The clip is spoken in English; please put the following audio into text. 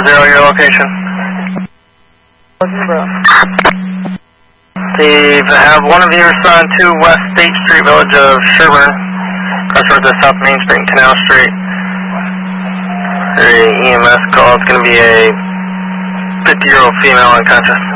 your location. Steve, have one of you respond to West State Street, Village of Sherburne. Crossroads to South Main Street and Canal Street. EMS call. It's going to be a 50-year-old female unconscious.